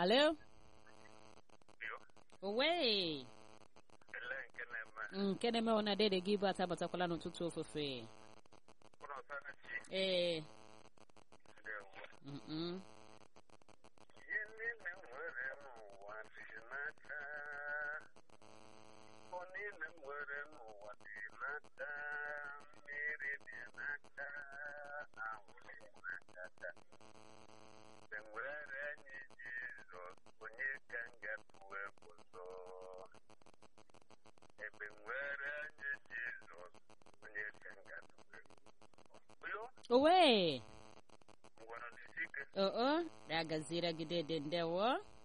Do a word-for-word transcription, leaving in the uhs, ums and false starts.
Hello? Yo, Away. ele nke na-eme Nke na-eme ọ na-adịghị gị bụ atabatakwala n'ụtụtụ ofufe. ụlọ ọsana chi Ee. ndị ụwa. Mm-mm. Ihe niile m nwere n'ụwa dị n'aka. Ọ niile m nwere n'ụwa dị n'aka. Mmiri dị n'aka. Ahụ dị n'aka. Mgbe m nwere enyi Jizọs, onye ka m ga-atụ egwu ọzọ? Ebe m nwere enyi Jizọs, onye ka m ga-atụ egwu ọzọ? Yo, Away. ngwara n'isi ike. Oo, da gazira gide dendewo.